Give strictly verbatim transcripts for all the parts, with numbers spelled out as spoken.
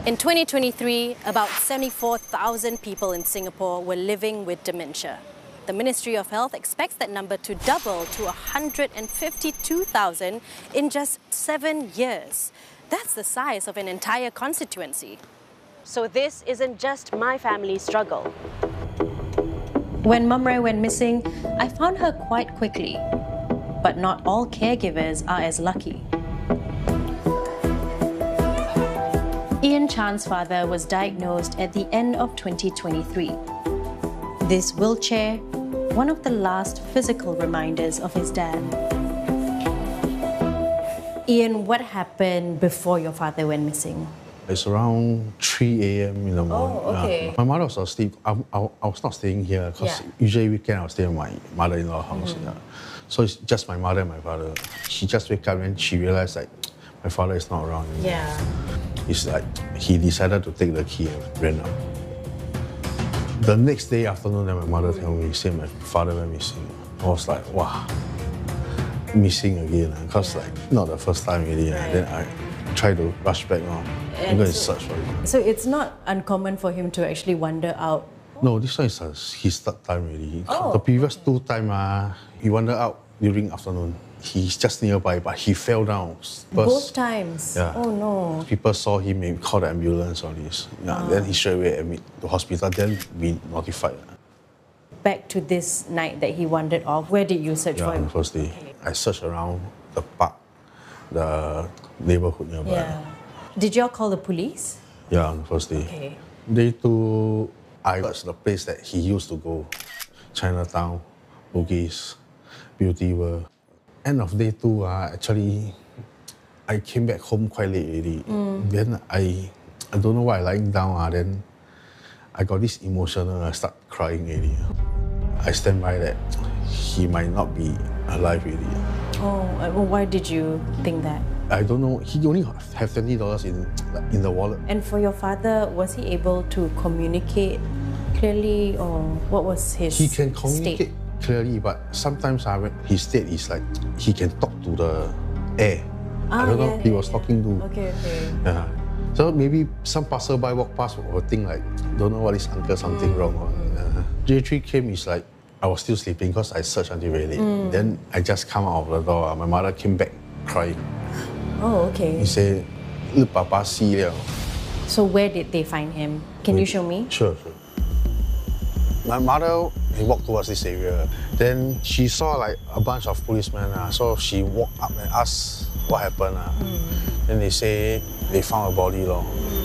In twenty twenty-three, about seventy-four thousand people in Singapore were living with dementia. The Ministry of Health expects that number to double to one hundred fifty-two thousand in just seven years. That's the size of an entire constituency. So this isn't just my family's struggle. When Mum Rai went missing, I found her quite quickly. But not all caregivers are as lucky. Ian Chan's father was diagnosed at the end of twenty twenty-three. This wheelchair, one of the last physical reminders of his dad. Ian, what happened before your father went missing? It's around three A M in the morning. Oh, okay. Uh, my mother was asleep. I, I, I was not staying here because Yeah. usually weekend I'll stay at my mother-in-law house. Mm-hmm. Yeah. So it's just my mother and my father. She just wake up and she realized like my father is not around anymore. Yeah. It's like he decided to take the key and ran out. The next day afternoon, then my mother told me, say my father went missing. I was like, wow, missing again. Because yeah. like not the first time really. Right. Then I try to rush back now. I'm going to so, search for him. So it's not uncommon for him to actually wander out? No, this one is uh, his third time really. Oh, the previous okay. two times, uh, he wandered out during afternoon. He's just nearby, but he fell down. First, Both times? Yeah. Oh no. People saw him, maybe called the ambulance or this. Yeah, Oh. Then he straight away admit to hospital, then we notified. Back to this night that he wandered off, where did you search Yeah, for on him? the first day. Okay. I searched around the park, the neighborhood nearby. Yeah. Did you all call the police? Yeah, on the first day. Okay. Day two, I searched the place that he used to go. Chinatown, Bugis, Beauty World. End of day two, uh, actually, I came back home quite late already. Mm. Then I, I don't know why, lying down, uh, then I got this emotional, I start crying already. I stand by that he might not be alive already. Oh, well, why did you think that? I don't know, he only have twenty dollars in, in the wallet. And for your father, was he able to communicate clearly, or what was his He can communicate state? clearly, but sometimes uh, when his state is like, he can talk to the air. Ah, I don't yeah, know, he yeah, was yeah. talking to. Okay, okay. Yeah. So maybe some passerby walk past or think like, don't know what is uncle, something mm. wrong. Or, yeah. J three came, is like, I was still sleeping because I searched until very late. Mm. Then I just come out of the door, my mother came back crying. Oh, okay. He said, "Look, Papa see liao." So where did they find him? Can Wait, you show me? Sure, sure. My mother, he walked towards this area. Then she saw like a bunch of policemen. Uh, so she walked up and asked what happened. Uh. Mm. Then they say they found a body. Lor.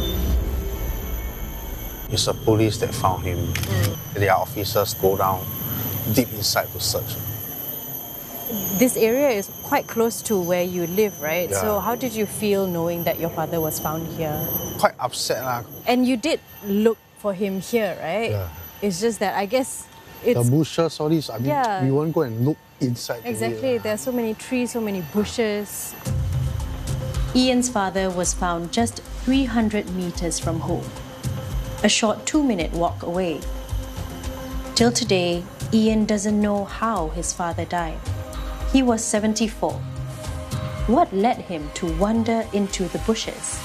It's the police that found him. Mm. Their officers go down deep inside to search. This area is quite close to where you live, right? Yeah. So how did you feel knowing that your father was found here? Quite upset. Uh. And you did look for him here, right? Yeah. It's just that I guess it's... The bushes, all this, I mean, Yeah. we won't go and look inside. Exactly, there are so many trees, so many bushes. Ian's father was found just three hundred meters from home, a short two-minute walk away. Till today, Ian doesn't know how his father died. He was seventy-four. What led him to wander into the bushes?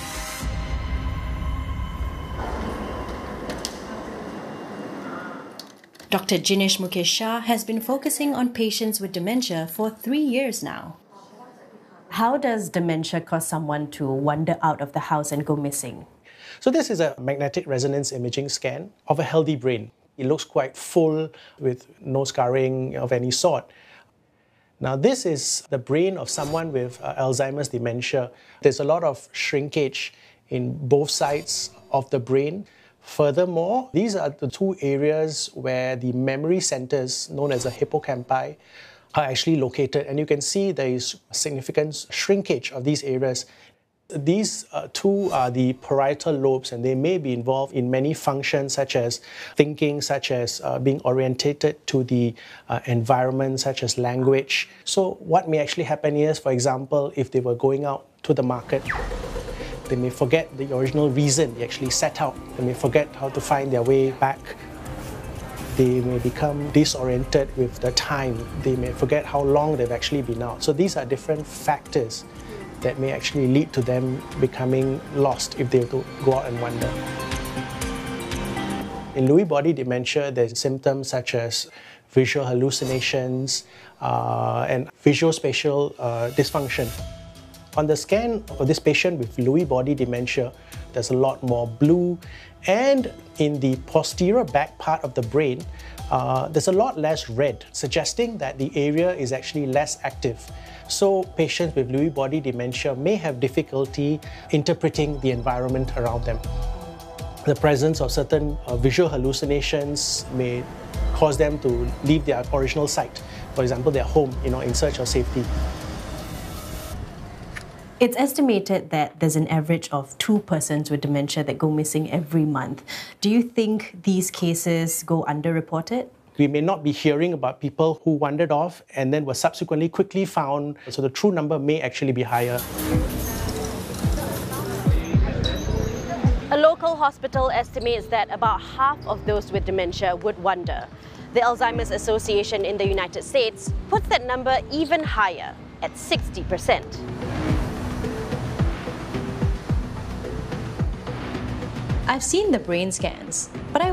Doctor Jinesh Mukesh Shah has been focusing on patients with dementia for three years now. How does dementia cause someone to wander out of the house and go missing? So this is a magnetic resonance imaging scan of a healthy brain. It looks quite full with no scarring of any sort. Now this is the brain of someone with uh, Alzheimer's dementia. There's a lot of shrinkage in both sides of the brain. Furthermore, these are the two areas where the memory centers, known as the hippocampi, are actually located. And you can see there is significant shrinkage of these areas. These uh, two are the parietal lobes, and they may be involved in many functions such as thinking, such as uh, being orientated to the uh, environment, such as language. So what may actually happen is, for example, if they were going out to the market, they may forget the original reason they actually set out. They may forget how to find their way back. They may become disoriented with the time. They may forget how long they've actually been out. So these are different factors that may actually lead to them becoming lost if they were to go out and wander. In Lewy body dementia, there's symptoms such as visual hallucinations uh, and visuospatial uh, dysfunction. On the scan of this patient with Lewy body dementia, there's a lot more blue, and in the posterior back part of the brain, uh, there's a lot less red, suggesting that the area is actually less active. So patients with Lewy body dementia may have difficulty interpreting the environment around them. The presence of certain uh, visual hallucinations may cause them to leave their original site, for example, their home, you know, in search of safety. It's estimated that there's an average of two persons with dementia that go missing every month. Do you think these cases go underreported? We may not be hearing about people who wandered off and then were subsequently quickly found, so the true number may actually be higher. A local hospital estimates that about half of those with dementia would wander. The Alzheimer's Association in the United States puts that number even higher, at sixty percent. I've seen the brain scans, but I